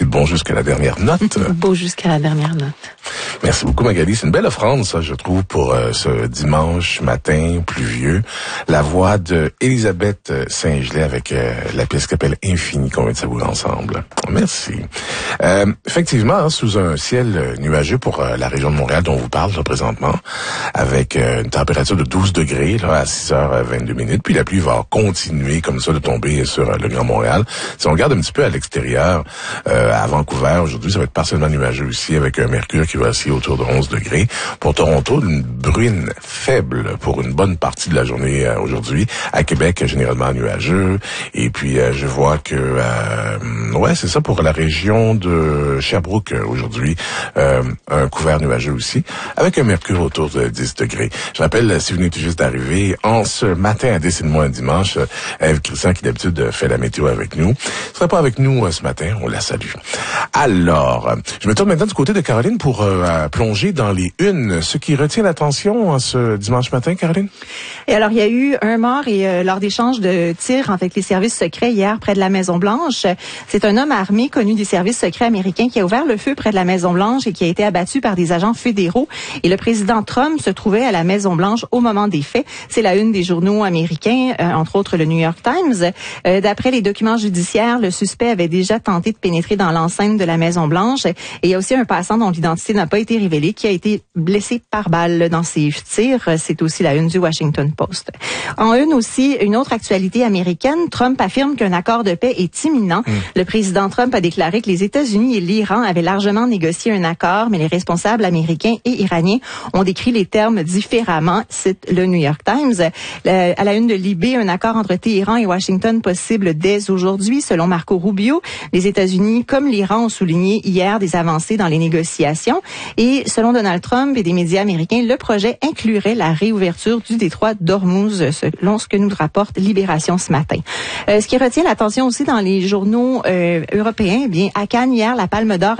bon jusqu'à la dernière note. Beau jusqu'à la dernière note. Merci beaucoup, Magali. C'est une belle offrande, ça, je trouve, pour ce dimanche matin pluvieux. La voix de Elisabeth Saint-Gelais avec la pièce qui s'appelle Infini, qu'on vient de savourer ensemble. Merci. Effectivement, sous un ciel nuageux pour la région de Montréal dont on vous parle là, présentement, avec une température de 12 degrés là, à 6h22, puis la pluie va continuer comme ça de tomber sur le Grand Montréal. Si on regarde un petit peu à l'extérieur, à Vancouver, aujourd'hui, ça va être partiellement nuageux aussi, avec un mercure qui va osciller autour de 11 degrés. Pour Toronto, une bruine faible pour une bonne partie de la journée aujourd'hui. À Québec, généralement nuageux. Et puis, je vois que, ouais, c'est ça pour la région de Sherbrooke aujourd'hui. Un couvert nuageux aussi, avec un mercure autour de 10 degrés. Je rappelle, si vous venez tout juste d'arriver, en ce matin à Décide-moi un dimanche, Ève Christian, qui d'habitude fait la météo avec nous, ne sera pas avec nous ce matin. On la salue. Alors, je me tourne maintenant du côté de Caroline pour plonger dans les unes. Ce qui retient l'attention ce dimanche matin, Caroline? Et alors, il y a eu un mort lors d'échanges de tirs avec les services secrets hier près de la Maison-Blanche. C'est un homme armé connu des services secrets américains qui a ouvert le feu près de la Maison-Blanche et qui a été abattu par des agents fédéraux. Et le président Trump se trouvait à la Maison-Blanche au moment des faits. C'est la une des journaux américains, entre autres le New York Times. D'après les documents judiciaires, le suspect avait déjà tenté de pénétrer dans l'enceinte de la Maison-Blanche. Et il y a aussi un passant dont l'identité n'a pas été révélée qui a été blessé par balle dans ses tirs. C'est aussi la une du Washington Post. En une aussi, une autre actualité américaine, Trump affirme qu'un accord de paix est imminent. Le président Trump a déclaré que les États-Unis et l'Iran avaient largement négocié un accord, mais les responsables américains et iraniens ont décrit les termes différemment, cite le New York Times. À la une de Libé, un accord entre Téhéran et Washington possible dès aujourd'hui, selon Marco Rubio. Les États-Unis, comme l'Iran, ont souligné hier des avancées dans les négociations. Et selon Donald Trump et des médias américains, le projet inclurait la réouverture du détroit d'Ormuz, selon ce que nous rapporte Libération ce matin. Ce qui retient l'attention aussi dans les journaux européens, eh bien, à Cannes hier, la Palme d'Or